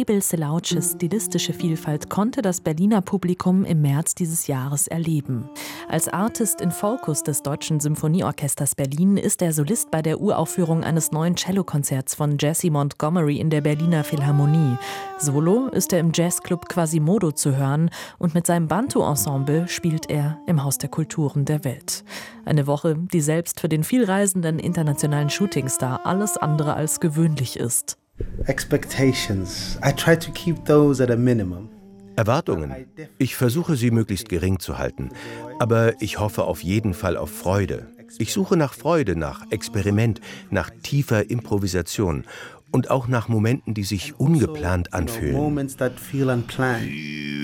Nebel Selauces stilistische Vielfalt konnte das Berliner Publikum im März dieses Jahres erleben. Als Artist in Focus des Deutschen Symphonieorchesters Berlin ist er Solist bei der Uraufführung eines neuen Cellokonzerts von Jesse Montgomery in der Berliner Philharmonie. Solo ist er im Jazzclub Quasimodo zu hören und mit seinem Bantu-Ensemble spielt er im Haus der Kulturen der Welt. Eine Woche, die selbst für den vielreisenden internationalen Shootingstar alles andere als gewöhnlich ist. Expectations. I try to keep those at a minimum. Erwartungen. Ich versuche, sie möglichst gering zu halten. Aber ich hoffe auf jeden Fall auf Freude. Ich suche nach Freude, nach Experiment, nach tiefer Improvisation und auch nach Momenten, die sich ungeplant anfühlen.